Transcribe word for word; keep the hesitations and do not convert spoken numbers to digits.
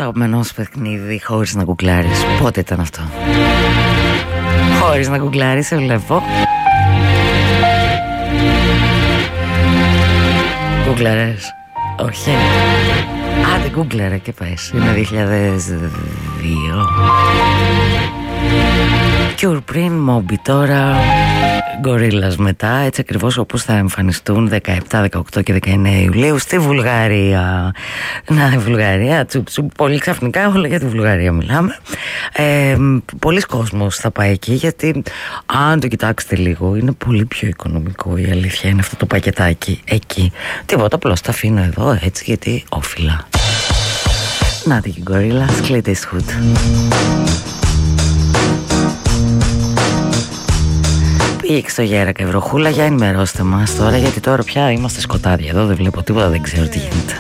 Το αγαπημένο σου παιχνίδι χωρίς να γκουγκλάρεις. Πότε ήταν αυτό? Χωρίς να γκουγκλάρεις, σε βλέπω. Γκουγκλαρες? Όχι. Άντε γκουγκλαρε και πες. Είναι δύο χιλιάδες δύο. Cure πριν, Moby τώρα, Gorillaz μετά, έτσι ακριβώς όπως θα εμφανιστούν δεκαεπτά, δεκαοκτώ και δεκαεννέα Ιουλίου στη Βουλγαρία. Να, η Βουλγαρία, τσουπ τσουπ, πολύ ξαφνικά, όλα για τη Βουλγαρία μιλάμε. Ε, πολλοί κόσμος θα πάει εκεί, γιατί αν το κοιτάξετε λίγο, είναι πολύ πιο οικονομικό, η αλήθεια είναι αυτό το πακετάκι εκεί. Τίποτα, απλώς τα αφήνω εδώ έτσι, γιατί όφιλα. Να τη Gorillaz, Clint Eastwood. Πήγε στο Γέρακα η βροχούλα, για ενημερώστε μας τώρα, γιατί τώρα πια είμαστε σκοτάδια εδώ, δεν βλέπω τίποτα, δεν ξέρω τι γίνεται.